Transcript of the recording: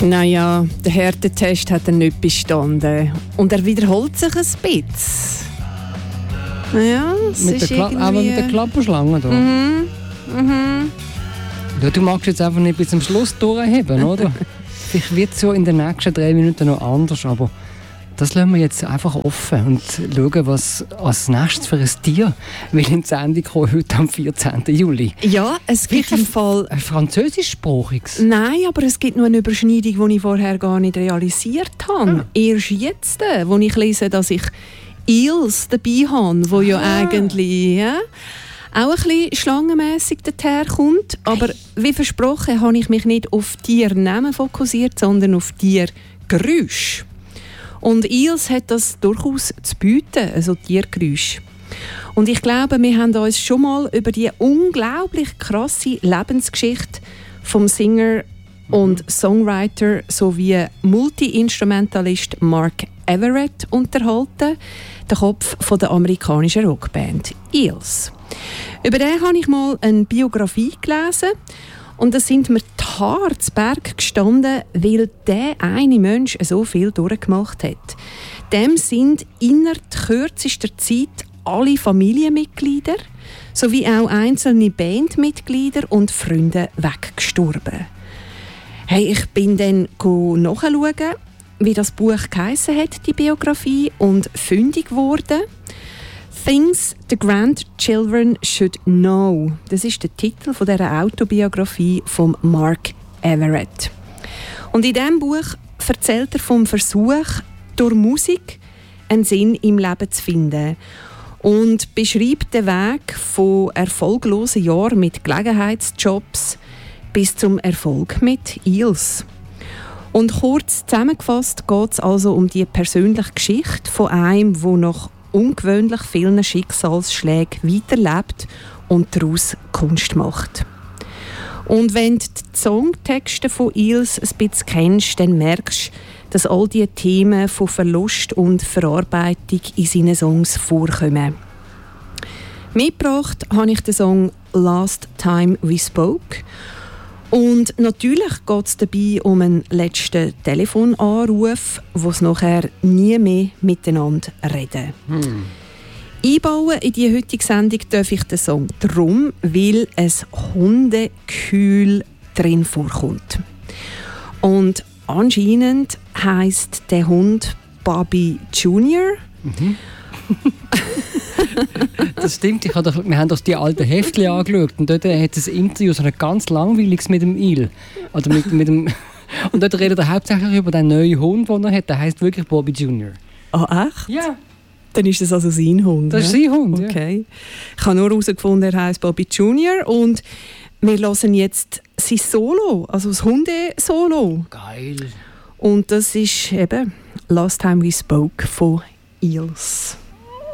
Naja, der Härtetest hat er nicht bestanden. Und er wiederholt sich ein bisschen. Naja, es mit ist der irgendwie... Aber mit der Klapperschlange da. Ja, du magst jetzt einfach nicht bis zum Schluss durchheben, oder? Vielleicht wird es ja in den nächsten 3 Minuten noch anders, aber das lassen wir jetzt einfach offen und schauen, was als nächstes für ein Tier will in die Sendung kommen, heute am 14. Juli. Ja, es gibt im Fall... Ein französischsprachiges? Nein, aber es gibt noch eine Überschneidung, die ich vorher gar nicht realisiert habe. Erst jetzt, wo ich lese, dass ich Eels dabei habe, wo ja eigentlich... Ja, auch ein bisschen schlangenmässig daherkommt. Aber wie versprochen habe ich mich nicht auf Tiernamen fokussiert, sondern auf Tiergeräusche. Und Eels hat das durchaus zu bieten, also Tiergeräusche. Und ich glaube, wir haben uns schon mal über die unglaublich krasse Lebensgeschichte vom Singer und Songwriter sowie Multi-Instrumentalist Mark Everett unterhalten, der Kopf von der amerikanischen Rockband Eels. Über den habe ich mal eine Biografie gelesen und da sind mir die Haare zu Berg gestanden, weil der eine Mensch so viel durchgemacht hat. Dem sind innerhalb kürzester Zeit alle Familienmitglieder sowie auch einzelne Bandmitglieder und Freunde weggestorben. Hey, ich bin dann nachschauen, wie das Buch geheissen hat, die Biografie, und fündig geworden. «Things the Grandchildren Should Know». Das ist der Titel von dieser Autobiografie von Mark Everett. Und in diesem Buch erzählt er vom Versuch, durch Musik einen Sinn im Leben zu finden und beschreibt den Weg von erfolglosen Jahren mit Gelegenheitsjobs bis zum Erfolg mit Eels. Und kurz zusammengefasst geht es also um die persönliche Geschichte von einem, der nach ungewöhnlich vielen Schicksalsschlägen weiterlebt und daraus Kunst macht. Und wenn du die Songtexte von Eels ein bisschen kennst, dann merkst du, dass all diese Themen von Verlust und Verarbeitung in seinen Songs vorkommen. Mitgebracht habe ich den Song «Last Time We Spoke». Und natürlich geht es dabei um einen letzten Telefonanruf, wo es nachher nie mehr miteinander reden. Einbauen in die heutige Sendung darf ich den Song drum, weil ein Hundekühl drin vorkommt. Und anscheinend heisst der Hund Bobby Junior. Das stimmt, wir haben doch die alten Heftchen angeschaut und dort hat es ein Interview, so ein ganz langweiliges mit dem Eel. Oder mit dem und dort redet er hauptsächlich über den neuen Hund, den er hat, der heisst wirklich Bobby Junior. Ah, echt? Ja. Dann ist das also sein Hund? Das ist sein Hund, okay. Ja. Ich habe nur herausgefunden, er heisst Bobby Junior und wir hören jetzt sein Solo, also das Hunde-Solo. Geil. Und das ist eben «Last Time We Spoke» von Eels.